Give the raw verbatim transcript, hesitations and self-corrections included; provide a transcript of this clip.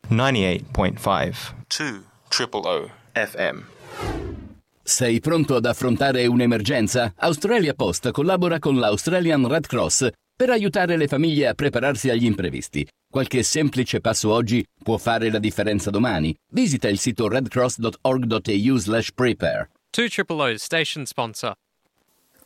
ninety-eight point five. two O O O F M. Sei pronto ad affrontare un'emergenza? Australia Post collabora con l'Australian Red Cross per aiutare le famiglie a prepararsi agli imprevisti. Qualche semplice passo oggi può fare la differenza domani. Visita il sito redcross dot org dot a u slash prepare. two O O O station sponsor.